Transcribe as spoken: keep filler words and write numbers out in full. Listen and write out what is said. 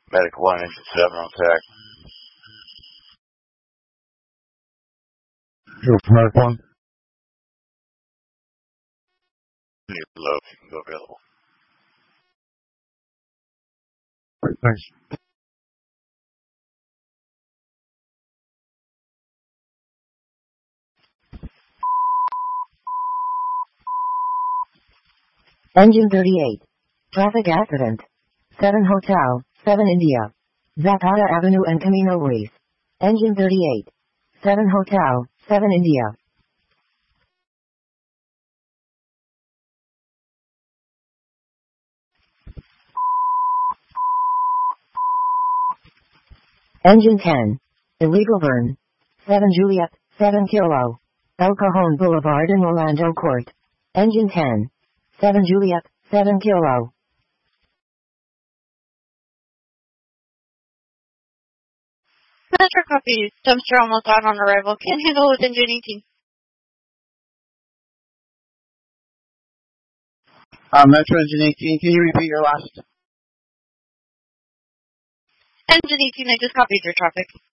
Medic one, Engine seven on tack. Go for Medic one. Need low if you can go available. Right, thanks. Engine thirty-eight. Traffic accident. seven Hotel, seven India. Zapata Avenue and Camino Ruiz. Engine thirty-eight. seven Hotel, seven India. Engine ten. Illegal burn. seven Juliet, seven Kilo. El Cajon Boulevard in Orlando Court. Engine ten. seven Juliet, seven Kilo. Metro copy. Dumpster almost out on arrival. Can't handle with engine eighteen. Uh, Metro Engine eighteen, can you repeat your last? Engine eighteen, I just copied your traffic.